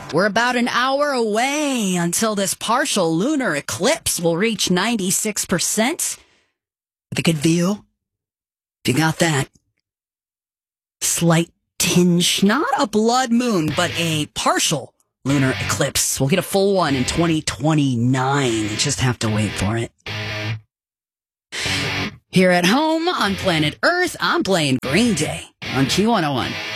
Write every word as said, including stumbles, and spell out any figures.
We're about an hour away until this partial lunar eclipse will reach ninety-six percent. With a good view. If you got that. Slight tinge, not a blood moon, but a partial lunar eclipse. We'll get a full one in twenty twenty-nine. You just have to wait for it. Here at home on planet Earth, I'm playing Green Day on Q one oh one.